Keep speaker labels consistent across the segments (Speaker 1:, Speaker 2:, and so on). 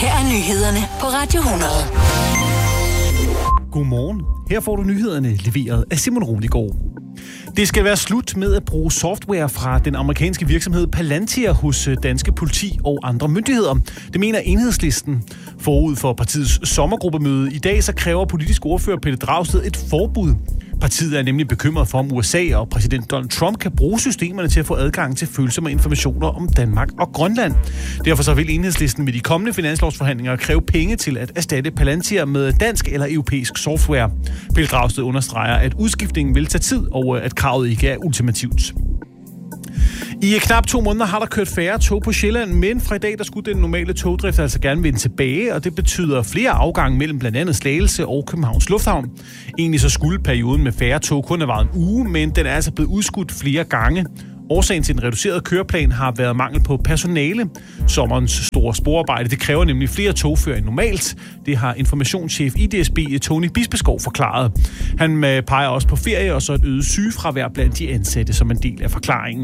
Speaker 1: Her er nyhederne på Radio 100.
Speaker 2: Godmorgen. Her får du nyhederne leveret af Simon Roligård. Det skal være slut med at bruge software fra den amerikanske virksomhed Palantir hos danske politi og andre myndigheder. Det mener Enhedslisten. Forud for partiets sommergruppemøde i dag, så kræver politisk ordfører Pelle Dragsted et forbud. Partiet er nemlig bekymret for, om USA og præsident Donald Trump kan bruge systemerne til at få adgang til følsomme informationer om Danmark og Grønland. Derfor så vil Enhedslisten med de kommende finanslovsforhandlinger kræve penge til at erstatte Palantir med dansk eller europæisk software. Pelle Dragsted understreger, at udskiftningen vil tage tid, og at kravet ikke er ultimativt. I knap 2 måneder har der kørt færre tog på Sjælland, men fra i dag der skulle den normale togdrift altså gerne vende tilbage, og det betyder flere afgange mellem blandt andet Slagelse og Københavns Lufthavn. Egentlig så skulle perioden med færre tog kun have varet en uge, men den er altså blevet udskudt flere gange. Årsagen til den reducerede køreplan har været mangel på personale. Sommerens store sporarbejde, det kræver nemlig flere togfører end normalt. Det har informationschef i DSB Tony Bispeskov forklaret. Han peger også på ferie og så et øget sygefravær blandt de ansatte som en del af forklaringen.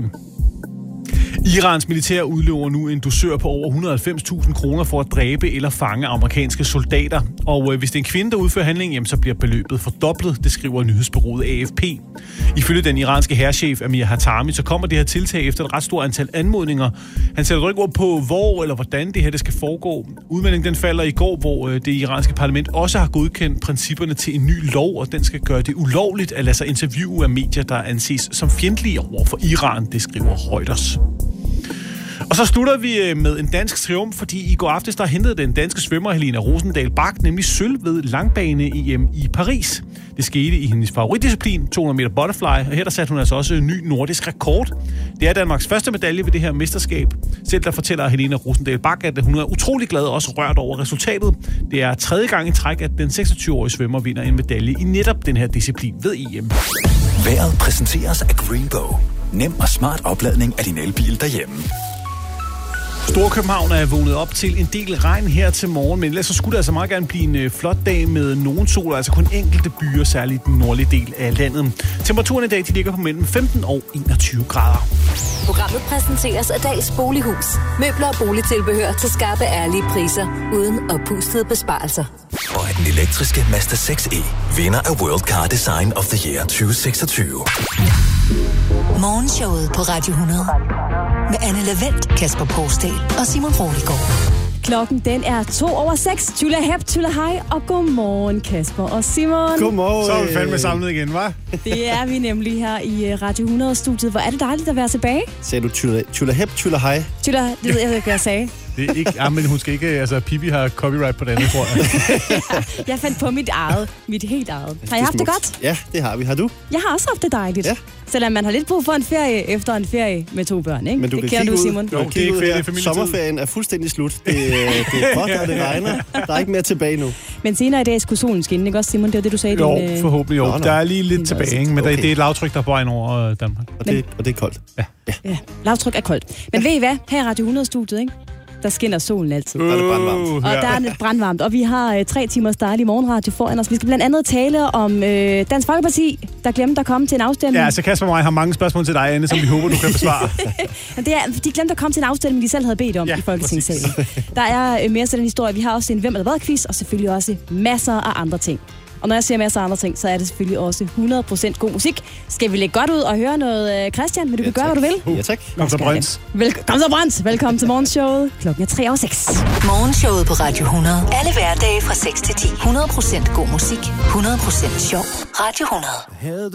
Speaker 2: Irans militær udløber nu en dusør på over 190.000 kroner for at dræbe eller fange amerikanske soldater. Og hvis det er en kvinde, der udfører handlingen, jamen, så bliver beløbet fordoblet, det skriver nyhedsbureauet AFP. Ifølge den iranske hærchef Amir Hatami, så kommer det her tiltag efter et ret stort antal anmodninger. Han sætter dog ikke ord på, hvor eller hvordan det her det skal foregå. Udmeldingen den falder i går, hvor det iranske parlament også har godkendt principperne til en ny lov, og den skal gøre det ulovligt at lade sig interviewe af medier, der anses som fjendtlige over for Iran, det skriver Reuters. Og så slutter vi med en dansk triumf, fordi i går aftes der hentede den danske svømmer Helena Rosendal Bach nemlig sølv ved langbane-EM i Paris. Det skete i hendes favoritdisciplin, 200 meter butterfly, og her der satte hun altså også en ny nordisk rekord. Det er Danmarks første medalje ved det her mesterskab. Selv der fortæller Helena Rosendal Bach, at hun er utrolig glad og også rørt over resultatet. Det er 3. gang i træk, at den 26-årige svømmer vinder en medalje i netop den her disciplin ved EM.
Speaker 3: Vejret præsenteres af Greenbow. Nem og smart opladning af din elbil derhjemme.
Speaker 2: Storkøbenhavn er vågnet op til en del regn her til morgen, men ellers så skulle det altså meget gerne blive en flot dag med nogen sol, altså kun enkelte byer, særligt den nordlige del af landet. Temperaturen i dag de ligger på mellem 15 og 21 grader.
Speaker 1: Programmet præsenteres af Dals Bolighus. Møbler og boligtilbehør til skarpe, ærlige priser, uden oppustede besparelser.
Speaker 3: Og af den elektriske Mazda 6e, vinder af World Car Design of the Year 2026.
Speaker 1: Morgenshowet på Radio 100. Med Anne Lavendt, Kasper Porsdal og Simon Roligård.
Speaker 4: Klokken den er 2:06. Tjula hep, tjula hej, og godmorgen Kasper og Simon.
Speaker 2: Godmorgen. Så er vi fandme samlet igen, hva'?
Speaker 4: Det er vi nemlig her i Radio 100-studiet. Hvor er det dejligt at være tilbage.
Speaker 5: Sagde du tjula hep, tjula hej?
Speaker 4: Tjula, det ved jeg ikke, hvad jeg sagde.
Speaker 2: Det er ikke, men hun skal ikke, altså Pippi har copyright på det andet, tror jeg.
Speaker 4: Jeg fandt på mit helt eget. Har I haft det godt?
Speaker 5: Ja, det har vi. Har du?
Speaker 4: Jeg har også haft det dejligt. Ja. Selvom man har lidt brug for en ferie efter en ferie med 2 børn, ikke?
Speaker 5: Men du
Speaker 4: det kender du, Simon.
Speaker 5: Jo, det er ikke ferie, det er sommerferien er fuldstændig slut. Det er godt, og det regner. Der er ikke mere tilbage nu.
Speaker 4: Men senere i dag skulle solen skinne, ikke også, Simon? Det var det, du sagde.
Speaker 2: Jo, forhåbentlig jo. Der er lige lidt tilbage, ikke? Men okay. Det er et lavtryk, der er på vej over Danmark.
Speaker 5: Og det er koldt.
Speaker 4: Ja, lavtryk er koldt. Men ved I hvad? Her i Radio 100-studiet, ikke? Der skinner solen altid.
Speaker 5: Der er det brandvarmt.
Speaker 4: Og der er det brandvarmt. Og vi har 3 timers dejlig morgenradio foran os. Vi skal blandt andet tale om Dansk Folkeparti, der glemte at komme til en afstemning.
Speaker 2: Ja, så Kasper og mig har mange spørgsmål til dig, Anne, som vi håber, du kan besvare.
Speaker 4: De glemte at komme til en afstemning, de selv havde bedt om i Folketingssalen. Der er mere til den historie. Vi har også en hvem eller hvad quiz, og selvfølgelig også masser af andre ting. Og når jeg siger masser af andre ting, så er det selvfølgelig også 100% god musik. Skal vi lægge godt ud og høre noget, Christian? Vil du gøre, hvad du vil?
Speaker 5: Ja, tak.
Speaker 2: Kom så, Brøns.
Speaker 4: Kom så, Brøns. Velkommen til morgenshowet. Klokken er 3:06.
Speaker 1: Morgenshowet på Radio 100. Alle hverdage fra 6 til 10. 100% god musik. 100% sjov. Radio 100.